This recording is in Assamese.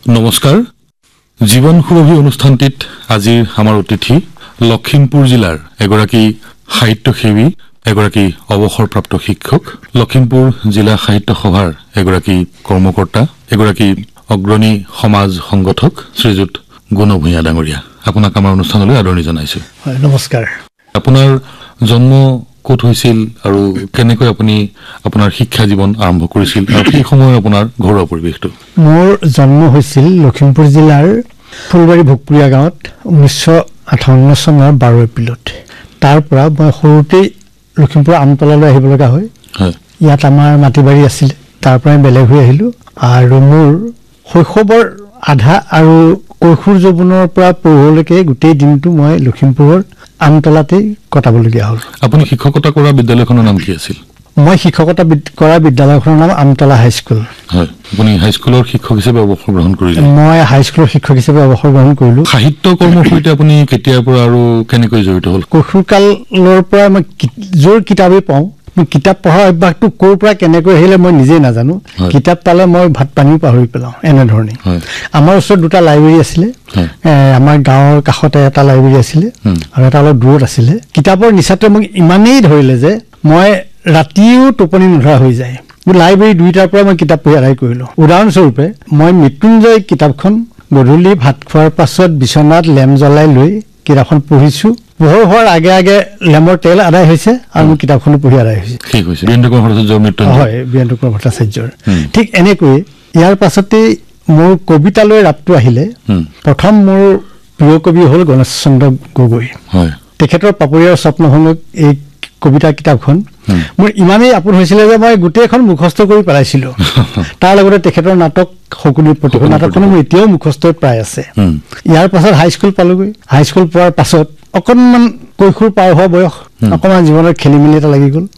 নমস্কাৰ জীৱন সুৰভি অনুষ্ঠানটিত আজিৰ আমাৰ অতিথি লখিমপুৰ জিলাৰ এগৰাকী সাহিত্যসেৱী এগৰাকী অৱসৰপ্ৰাপ্ত শিক্ষক লখিমপুৰ জিলা সাহিত্য সভাৰ এগৰাকী কৰ্মকৰ্তা এগৰাকী অগ্ৰণী সমাজ সংগঠক শ্ৰীযুত গুণ ভূঞা ডাঙৰীয়া আপোনাক আমাৰ অনুষ্ঠানলৈ আদৰণি জনাইছো নমস্কাৰ আপোনাৰ জন্ম ক'ত হৈছিল আৰু কেনেকৈ আপুনি আপোনাৰ শিক্ষা জীৱন আৰম্ভ কৰিছিল আৰু সেই সময়ৰ আপোনাৰ ঘৰুৱা পৰিৱেশটো মোৰ জন্ম হৈছিল লখিমপুৰ জিলাৰ ফুলবাৰী ভোগপুৰীয়া গাঁৱত 1958 চনৰ 12 এপ্ৰিলত তাৰ পৰা মই সৰুতেই লখিমপুৰ আমতলালৈ আহিব লগা হয় ইয়াত আমাৰ মাটিবাৰী আছিল তাৰ পৰা বেলেগ হৈ আহিলো আৰু মোৰ শৈশৱৰ আধা আৰু কৈশোৰ যৌৱনৰ পৰা পঢ়লৈকে গোটেই দিনটো মই লখিমপুৰৰ আমতলাতে কটাবলগীয়া হ'ল আপুনি শিক্ষকতা কৰা বিদ্যালয়খনৰ নাম কি আছিল মই শিক্ষকতা কৰা বিদ্যালয়খনৰ নাম আমতলা হাইস্কুল হয় আপুনি হাইস্কুলৰ শিক্ষক হিচাপে অৱসৰ গ্ৰহণ কৰিলে মই হাইস্কুলৰ শিক্ষক হিচাপে অৱসৰ গ্ৰহণ কৰিলো সাহিত্য কৰ্মৰ সৈতে আপুনি কেতিয়াৰ পৰা আৰু কেনেকৈ জড়িত হ'ল কৈশোৰকালৰ পৰা মই জোৰ কিতাপেই পাওঁ মই কিতাপ পঢ়াৰ অভ্যাসটো ক'ৰ পৰা কেনেকৈ আহিলে মই নিজেই নাজানো কিতাপ পালে মই ভাত পানীও পাহৰি পেলাওঁ এনেধৰণে আমাৰ ওচৰত দুটা লাইব্ৰেৰী আছিলে আমাৰ গাঁৱৰ কাষতে এটা লাইব্ৰেৰী আছিলে আৰু এটা অলপ দূৰত আছিলে কিতাপৰ নিচাটোৱে মোক ইমানেই ধৰিলে যে মই ৰাতিও টোপনি নধৰা হৈ যায় লাইব্ৰেৰী দুইটাৰ পৰা মই কিতাপ পঢ়ি আদায় কৰিলো উদাহৰণস্বৰূপে মই মৃত্যুঞ্জয় কিতাপখন গধূলি ভাত খোৱাৰ পাছত বিচনাত লেম্প জ্বলাই লৈ কিতাপখন পঢ়িছো পোহৰ হোৱাৰ আগে আগে লেমৰ তেল আদায় হৈছে আৰু মোৰ কিতাপখনো পঢ়ি আদায় হৈছে ঠিক হৈছে বীৰেন্দ্ৰ কুমাৰ ভট্টাচাৰ্যৰ মৃত্যু হয় বীৰেন্দ্ৰ কুমাৰ ভট্টাচাৰ্যৰ ঠিক এনেকৈ ইয়াৰ পাছতে মোৰ কবিতালৈ ৰাপটো আহিলে প্ৰথম মোৰ প্ৰিয় কবি হ'ল গণেশ চন্দ্ৰ গগৈ হয় তেখেতৰ পাপৰিয়াৰ স্বপ্নভংগ এই কবিতা কিতাপখন মোৰ ইমানেই আপোন হৈছিলে যে মই গোটেইখন মুখস্থ কৰি পেলাইছিলো তাৰ লগতে তেখেতৰ নাটক শকুনিৰ প্ৰতিশোধ নাটকখন মোৰ এতিয়াও মুখস্থ প্ৰায় আছে ইয়াৰ পাছত হাইস্কুল পালোগৈ হাইস্কুল পোৱাৰ পাছত অকণমান কৈশোৰ পাৰ হোৱা বয়স অকণমান জীৱনৰ খেলি মেলি এটা লাগি গ'ল